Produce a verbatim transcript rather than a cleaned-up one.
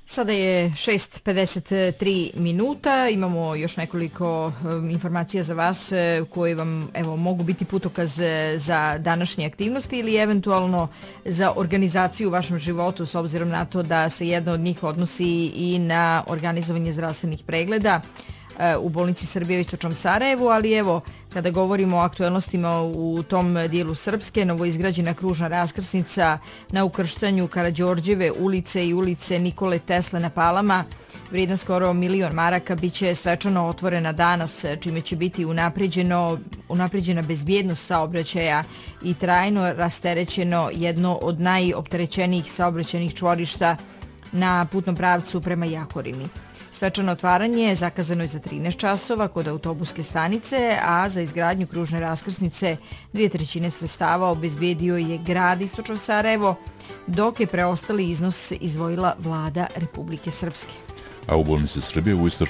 Sada je šest pedeset tri minuta, imamo još nekoliko um, informacija za vas uh, koje vam evo, mogu biti putokaz za današnje aktivnosti ili eventualno za organizaciju u vašem životu s obzirom na to da se jedna od njih odnosi i na organizovanje zdravstvenih pregleda u bolnici Srbije u Istočnom Sarajevu, ali evo, kada govorimo o aktuelnostima u tom dijelu Srpske, novoizgrađena kružna raskrsnica na ukrštanju Karađorđeve ulice i ulice Nikole Tesle na Palama, vrijedna skoro milion maraka, bit će svečano otvorena danas, čime će biti unapređeno, unapređena bezbjednost saobraćaja i trajno rasterećeno jedno od najopterećenijih saobraćajnih čvorišta na putnom pravcu prema Jahorini. Svečano otvaranje zakazano je za trinaest časova kod autobuske stanice, a za izgradnju kružne raskrsnice dvije trećine sredstava obezbijedio je grad Istočno Sarajevo, dok je preostali iznos izdvojila vlada Republike Srpske. A u bolnici Srbije u Istočnom